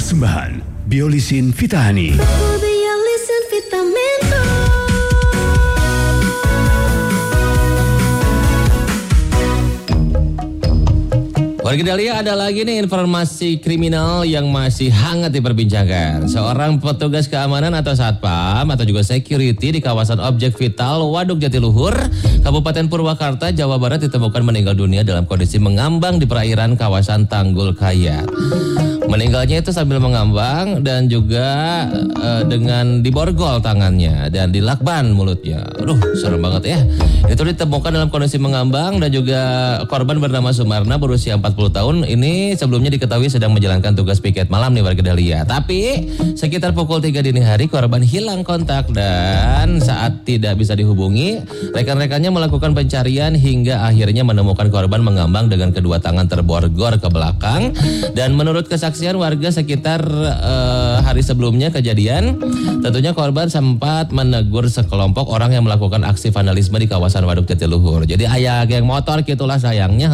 Persembahan Biolisin Vitahani. Biolisin Vitamento. Warga Dahlia, ada lagi nih informasi kriminal yang masih hangat diperbincangkan. Seorang petugas keamanan atau satpam atau juga security di kawasan objek vital Waduk Jatiluhur, Kabupaten Purwakarta, Jawa Barat ditemukan meninggal dunia dalam kondisi mengambang di perairan kawasan Tanggul Kayat. Meninggalnya itu sambil mengambang dan juga dengan diborgol tangannya dan dilakban mulutnya. Aduh, serem banget ya. Itu ditemukan dalam kondisi mengambang dan juga korban bernama Sumarna berusia 40 tahun. Ini sebelumnya diketahui sedang menjalankan tugas piket malam nih warga Dahlia. Tapi sekitar pukul 3 dini hari korban hilang kontak dan saat tidak bisa dihubungi, rekan-rekannya melakukan pencarian hingga akhirnya menemukan korban mengambang dengan kedua tangan terborgol ke belakang. Dan menurut kesaksian warga sekitar hari sebelumnya kejadian, tentunya korban sempat menegur sekelompok orang yang melakukan aksi vandalisme di kawasan Waduk Jatiluhur. Jadi ayah geng motor gitulah sayangnya.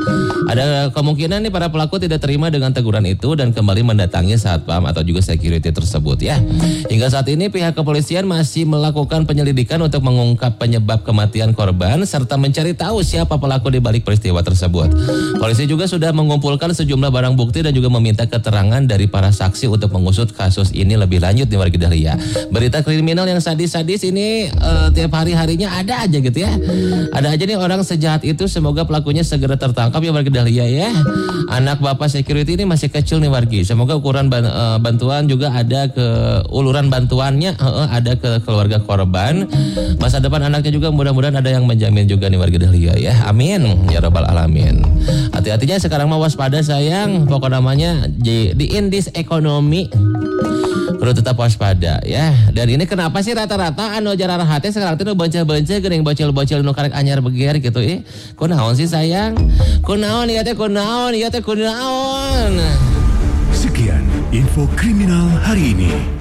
Ada kemungkinan nih para pelaku tidak terima dengan teguran itu dan kembali mendatangi satpam atau juga security tersebut ya. Hingga saat ini pihak kepolisian masih melakukan penyelidikan untuk mengungkap penyebab kematian korban serta mencari tahu siapa pelaku di balik peristiwa tersebut. Polisi juga sudah mengumpulkan sejumlah barang bukti dan juga meminta keterangan dari para saksi untuk mengusut kasus ini lebih lanjut di warga Dahlia. Berita kriminal yang sadis-sadis ini tiap hari-harinya ada aja gitu ya. Ada aja nih orang sejahat itu, semoga pelakunya segera tertangkap ya warga Dahlia ya. Anak bapak security ini masih kecil nih wargi. Semoga ukuran bantuan juga ada ke uluran bantuannya ada ke keluarga korban. Masa depan anaknya juga mudah-mudahan ada yang menjamin juga nih warga Dahlia ya. Amin ya rabbal alamin. Hati-hatinya sekarang mah waspada sayang. Pokok namanya di indis ekonomi perlu tetap waspada ya. Dan ini kenapa sih rata-rata anu jarang hati sekarang itu baca-baca geuning bocil-bocil nu karek anyar beger gitu kunaon sih sayang? Kunaon ieu teh kunaon? Sekian info kriminal hari ini.